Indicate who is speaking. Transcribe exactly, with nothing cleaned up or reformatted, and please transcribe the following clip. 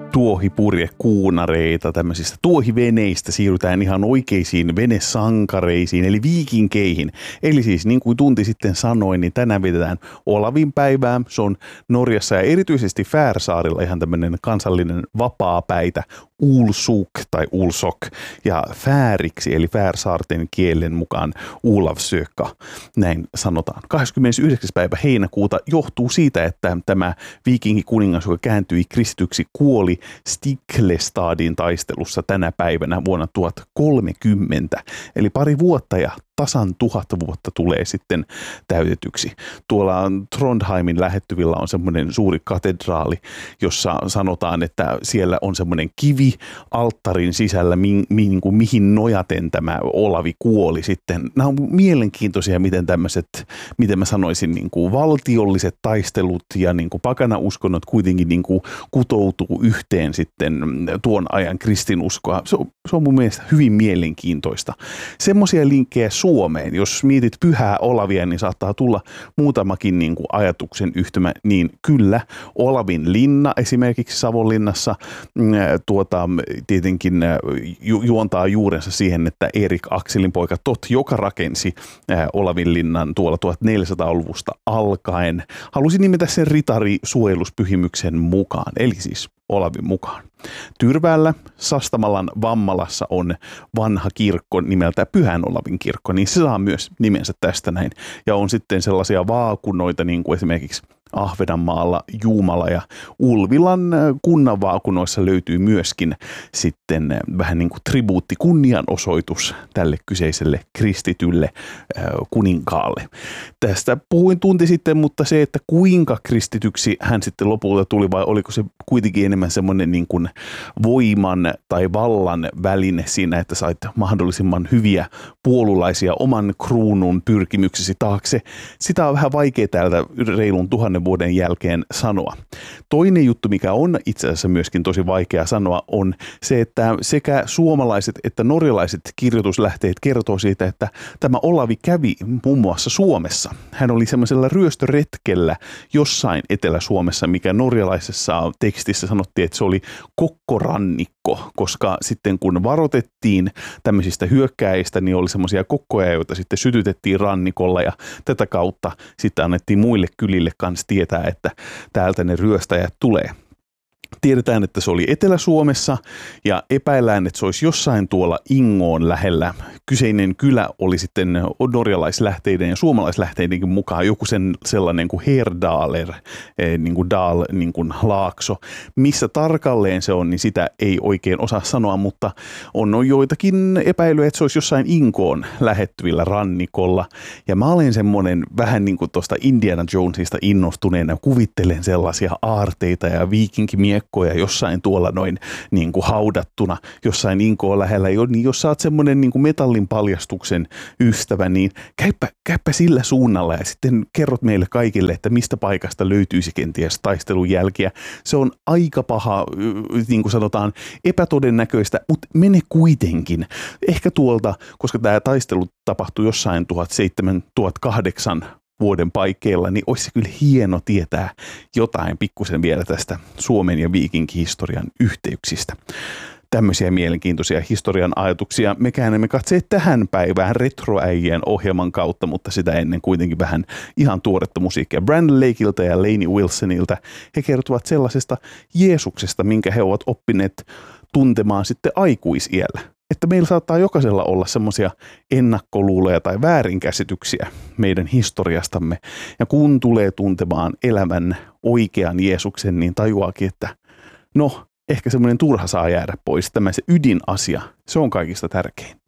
Speaker 1: tuohipurjekuunareita, tämmöisistä tuohiveneistä siirrytään ihan oikeisiin venesankareisiin, eli viikinkeihin. Eli siis niin kuin tunti sitten sanoin, niin tänään vietetään Olavin päivää. Se on Norjassa ja erityisesti Färsaarilla ihan tämmöinen kansallinen vapaapäitä, Ulsuk tai Ulsok, ja Fääriksi, eli Färsaarten kielen mukaan Ulavsöka, näin sanotaan. kahdeskymmenesyhdeksäs päivä heinäkuuta johtuu siitä, että tämä viikinkikuningas, joka kääntyi kristityksi, kuoli Stiklestadin taistelussa tänä päivänä vuonna tuhatkolmekymmentä, eli pari vuotta ja tasan tuhat vuotta tulee sitten täytetyksi. Tuolla Trondheimin lähettyvillä on semmoinen suuri katedraali, jossa sanotaan, että siellä on semmoinen kivi alttarin sisällä, mi, mi, niin kuin mihin nojaten tämä Olavi kuoli sitten. Nämä on mielenkiintoisia, miten tämmöiset, miten mä sanoisin, niin kuin valtiolliset taistelut ja niin kuin pakanauskonnot kuitenkin niin kuin kutoutuu yhteen sitten tuon ajan kristinuskoa. Se on, se on mun mielestä hyvin mielenkiintoista. Semmoisia linkkejä Suomeen. Jos mietit pyhää Olavia, niin saattaa tulla muutamakin niin kuin ajatuksen yhtymä. Niin kyllä, Olavin linna esimerkiksi Savonlinnassa tuota, tietenkin ju- juontaa juurensa siihen, että Erik Akselin poika Tot, joka rakensi Olavin linnan tuolla tuhatneljäsataaluvusta alkaen, halusi nimetä sen ritarisuojeluspyhimyksen mukaan, eli siis Olavin mukaan. Tyrväällä Sastamalan Vammalassa on vanha kirkko nimeltä Pyhän Olavin kirkko, niin se saa myös nimensä tästä näin. Ja on sitten sellaisia vaakunoita, niin kuin esimerkiksi Ahvenanmaalla Juumala ja Ulvilan kunnan vaakunoissa löytyy myöskin sitten vähän niin kuin tribuutti, kunnianosoitus tälle kyseiselle kristitylle äh, kuninkaalle. Tästä puhuin tunti sitten, mutta se, että kuinka kristityksi hän sitten lopulta tuli vai oliko se kuitenkin enemmän semmoinen niin kuin voiman tai vallan väline siinä, että sait mahdollisimman hyviä puolulaisia oman kruunun pyrkimyksesi taakse. Sitä on vähän vaikea täältä reilun tuhannen vuoden jälkeen sanoa. Toinen juttu, mikä on itse asiassa myöskin tosi vaikea sanoa, on se, että sekä suomalaiset että norjalaiset kirjoituslähteet kertoo siitä, että tämä Olavi kävi muun muassa Suomessa. Hän oli semmoisella ryöstöretkellä jossain Etelä-Suomessa, mikä norjalaisessa tekstissä sanottiin, että se oli kokkorannikko, koska sitten kun varoitettiin tämmöisistä hyökkäistä, niin oli semmoisia kokkoja, joita sitten sytytettiin rannikolla ja tätä kautta sitten annettiin muille kylille kanssa tietää, että täältä ne ryöstäjät tulee. Tiedetään, että se oli Etelä-Suomessa ja epäillään, että se olisi jossain tuolla Ingoon lähellä. Kyseinen kylä oli sitten norjalaislähteiden ja suomalaislähteidenkin mukaan joku sen sellainen kuin Herdaler, niin kuin Dal, niin kuin laakso. Missä tarkalleen se on, niin sitä ei oikein osaa sanoa, mutta on joitakin epäilyjä, että se olisi jossain Ingoon lähettyvillä rannikolla. Ja mä olen semmoinen vähän niin kuin tuosta Indiana Jonesista innostuneena, kuvittelen sellaisia aarteita ja viikinkimiekkoja jossain tuolla noin niin kuin haudattuna, jossain Inkoon lähellä, niin jos sä oot semmoinen niin kuin metallin paljastuksen ystävä, niin käypä, käypä sillä suunnalla ja sitten kerrot meille kaikille, että mistä paikasta löytyisi kenties taistelun jälkiä. Se on aika paha, niin kuin sanotaan, epätodennäköistä, mutta mene kuitenkin. Ehkä tuolta, koska tämä taistelu tapahtui jossain tuhatseitsemän tuhatkahdeksan vuoden paikkeilla, niin olisi kyllä hieno tietää jotain pikkusen vielä tästä Suomen ja viikinkihistorian yhteyksistä. Tämmöisiä mielenkiintoisia historian ajatuksia. Me käännämme katseet tähän päivään retroäijien ohjelman kautta, mutta sitä ennen kuitenkin vähän ihan tuoretta musiikkia Brandon Lakeilta ja Lainey Wilsonilta. He kertovat sellaisesta Jeesuksesta, minkä he ovat oppineet tuntemaan sitten aikuisiällä. Että meillä saattaa jokaisella olla semmoisia ennakkoluuloja tai väärinkäsityksiä meidän historiastamme. Ja kun tulee tuntemaan elämän oikean Jeesuksen, niin tajuaakin, että no, ehkä semmoinen turha saa jäädä pois. Tämä se ydinasia, se on kaikista tärkein.